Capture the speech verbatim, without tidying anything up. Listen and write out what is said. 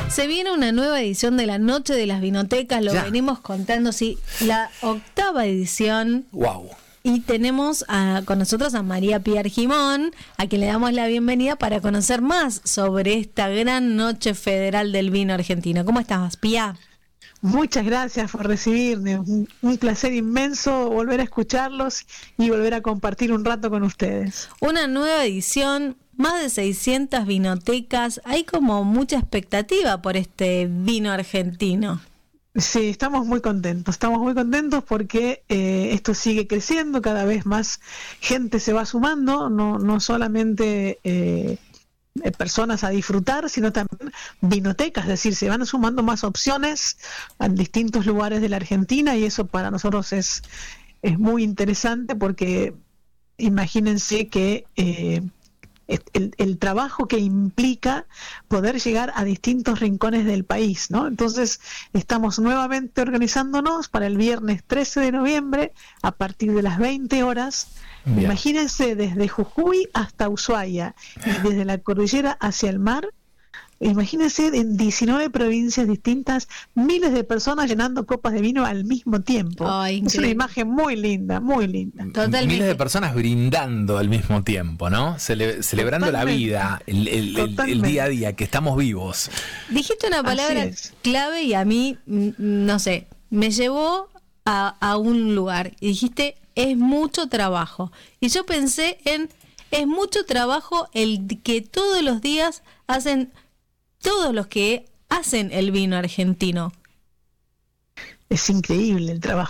Se viene una nueva edición de la Noche de las Vinotecas, lo Ya. venimos contando, sí, la octava edición. Wow. Y tenemos a, con nosotros a María Pía Argimón, a quien le damos la bienvenida para conocer más sobre esta gran noche federal del vino argentino. ¿Cómo estás, Pía? Muchas gracias por recibirme, un, un placer inmenso volver a escucharlos y volver a compartir un rato con ustedes. Una nueva edición, más de seiscientas vinotecas, hay como mucha expectativa por este vino argentino. Sí, estamos muy contentos, estamos muy contentos porque eh, esto sigue creciendo, cada vez más gente se va sumando, no, no solamente eh, personas a disfrutar, sino también vinotecas, es decir, se van sumando más opciones en distintos lugares de la Argentina y eso para nosotros es, es muy interesante porque imagínense que eh, El, el trabajo que implica poder llegar a distintos rincones del país, ¿no? Entonces estamos nuevamente organizándonos para el viernes trece de noviembre a partir de las veinte horas. Bien. Imagínense desde Jujuy hasta Ushuaia y desde la cordillera hacia el mar. Imagínense en diecinueve provincias distintas, miles de personas llenando copas de vino al mismo tiempo. Ay, es una imagen muy linda, muy linda. Totalmente. Miles de personas brindando al mismo tiempo, ¿no? Cele- celebrando Totalmente. la vida, el, el, el, el día a día, que estamos vivos. Dijiste una palabra clave y a mí, no sé, me llevó a, a un lugar. Y dijiste, es mucho trabajo. Y yo pensé en, es mucho trabajo el que todos los días hacen... todos los que hacen el vino argentino. Es increíble el trabajo